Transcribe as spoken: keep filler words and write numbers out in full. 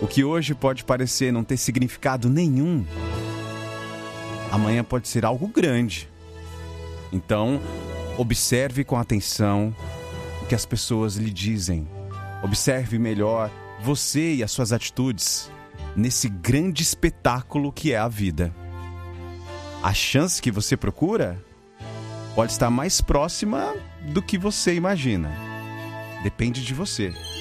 O que hoje pode parecer não ter significado nenhum, amanhã pode ser algo grande. Então, observe com atenção o que as pessoas lhe dizem. Observe melhor você e as suas atitudes nesse grande espetáculo que é a vida. A chance que você procura pode estar mais próxima do que você imagina. Depende de você.